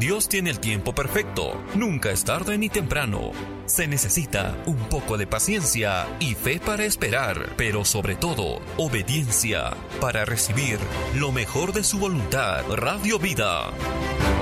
Dios tiene el tiempo perfecto. Nunca es tarde ni temprano. Se necesita un poco de paciencia y fe para esperar, pero sobre todo, obediencia para recibir lo mejor de su voluntad. Radio Vida.